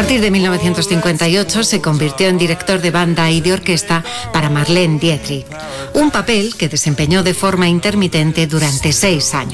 partir de 1958 se convirtió en director de banda y de orquesta para Marlene Dietrich, un papel que desempeñó de forma intermitente durante 6 años.